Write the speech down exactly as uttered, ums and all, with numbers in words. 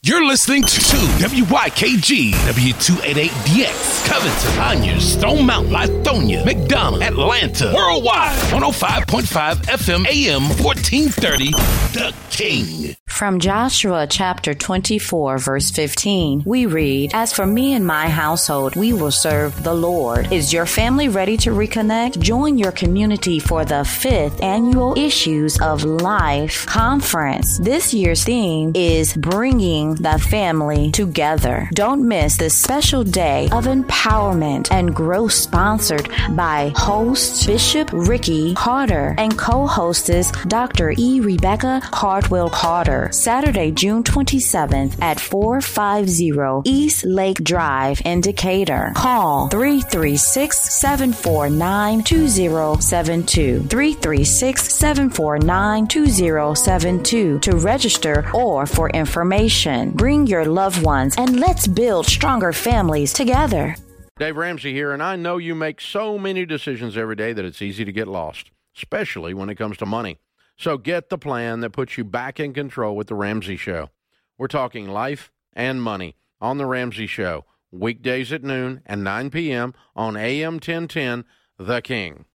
You're listening to W Y K G, W two eighty-eight D X, Covington, Conyers, Stone Mountain, Lithonia, McDonough, Atlanta, Worldwide, one oh five point five F M, A M, fourteen thirty, The King. From Joshua chapter twenty-four, verse fifteen, we read, "As for me and my household, we will serve the Lord." Is your family ready to reconnect? Join your community for the fifth annual Issues of Life Conference. This year's theme is bringing the family together. Don't miss this special day of empowerment and growth, sponsored by host Bishop Ricky Carter and co-hostess Doctor E. Rebecca Cardwell Carter. Saturday, June twenty-seventh at four fifty East Lake Drive in Decatur. Call three three six, seven four nine, two zero seven two, three three six, seven four nine, two zero seven two to register or for information. Bring your loved ones and let's build stronger families together. Dave Ramsey here, and I know you make so many decisions every day that it's easy to get lost, especially when it comes to money. So get the plan that puts you back in control with The Ramsey Show. We're talking life and money on The Ramsey Show, weekdays at noon and nine p.m. on A M ten ten, The King.